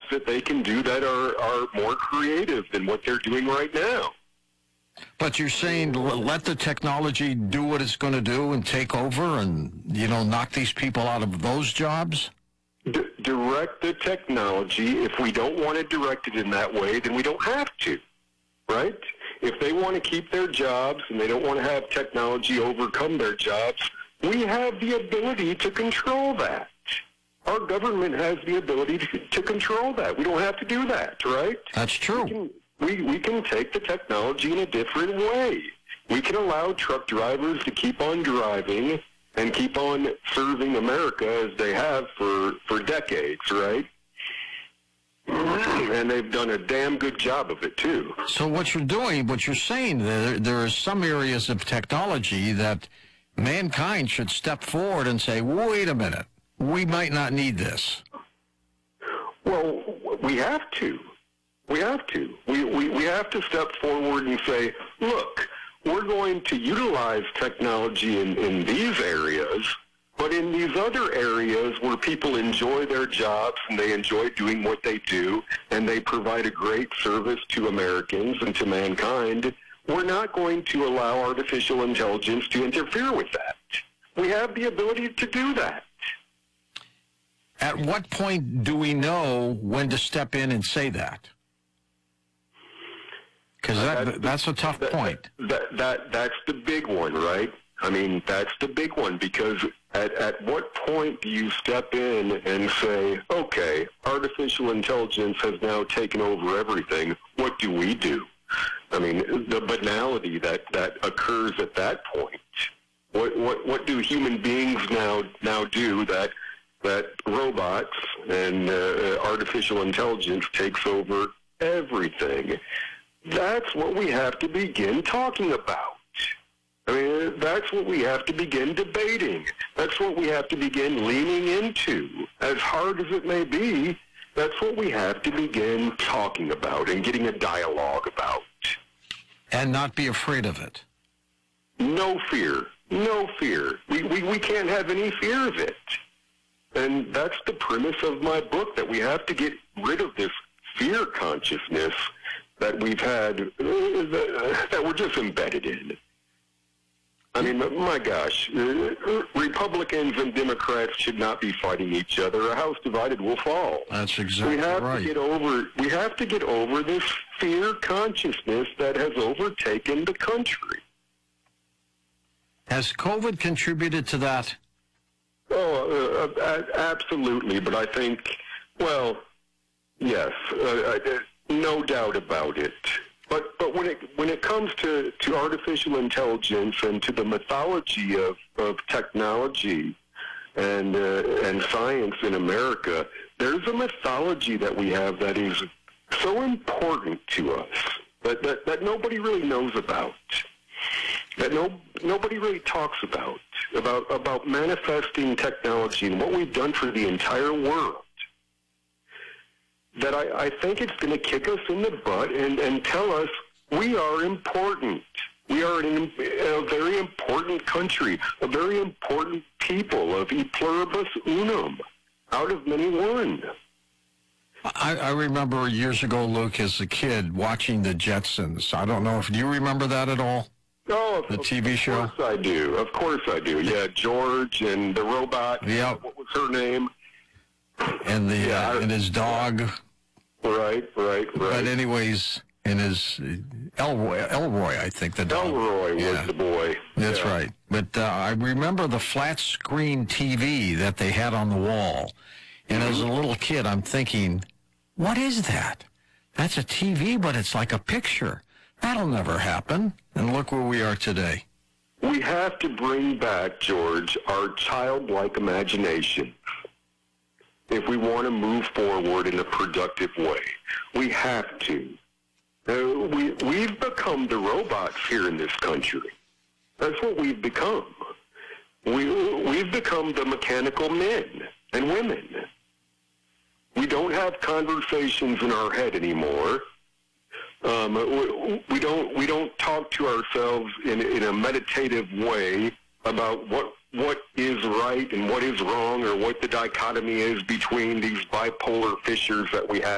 that they can do that are more creative than what they're doing right now. But you're saying let the technology do what it's going to do and take over and, knock these people out of those jobs? Direct the technology. If we don't want to direct it in that way, then we don't have to, right? If they want to keep their jobs and they don't want to have technology overcome their jobs, we have the ability to control that. Our government has the ability to control that. We don't have to do that, right? That's true. We can take the technology in a different way. We can allow truck drivers to keep on driving and keep on serving America as they have for decades, right? And they've done a damn good job of it, too. So what you're saying, there are some areas of technology that mankind should step forward and say, wait a minute, we might not need this. Well, we have to. We have to. We have to step forward and say, look, we're going to utilize technology in these areas, but in these other areas where people enjoy their jobs and they enjoy doing what they do and they provide a great service to Americans and to mankind, we're not going to allow artificial intelligence to interfere with that. We have the ability to do that. At what point do we know when to step in and say that? Because that's a tough point. That's the big one, right? I mean, that's the big one, because at what point do you step in and say, okay, artificial intelligence has now taken over everything. What do we do? I mean, the banality that occurs at that point. What do human beings now do that robots and artificial intelligence takes over everything? That's what we have to begin talking about. I mean, that's what we have to begin debating. That's what we have to begin leaning into. As hard as it may be, that's what we have to begin talking about and getting a dialogue about. And not be afraid of it. No fear. No fear. We can't have any fear of it. And that's the premise of my book, that we have to get rid of this fear consciousness that we've had, that we're just embedded in. I mean, my gosh, Republicans and Democrats should not be fighting each other. A house divided will fall. That's exactly right. We have to get over this fear consciousness that has overtaken the country. Has COVID contributed to that? Oh, absolutely. But I think, well, yes, no doubt about it. But when it comes to artificial intelligence and to the mythology of technology and science in America, there's a mythology that we have that is so important to us that nobody really knows about, that nobody really talks about manifesting technology and what we've done for the entire world. That I think it's going to kick us in the butt and tell us we are important. We are a very important country, a very important people of e pluribus unum, out of many one. I remember years ago, Luke, as a kid, watching the Jetsons. I don't know if you remember that at all? Oh, the TV show? Of course I do. Of course I do. Yeah, George and the robot. Yeah. What was her name? And and his dog. Right. But anyways, in his Elroy, I think the dog. Elroy was the boy. That's right. But I remember the flat screen TV that they had on the wall. And as a little kid, I'm thinking, what is that? That's a TV, but it's like a picture. That'll never happen. And look where we are today. We have to bring back, George, our childlike imagination. If we want to move forward in a productive way, we have to. We've become the robots here in this country. That's what we've become. We've become the mechanical men and women. We don't have conversations in our head anymore. We don't talk to ourselves in a meditative way about what is right and what is wrong, or what the dichotomy is between these bipolar fissures that we have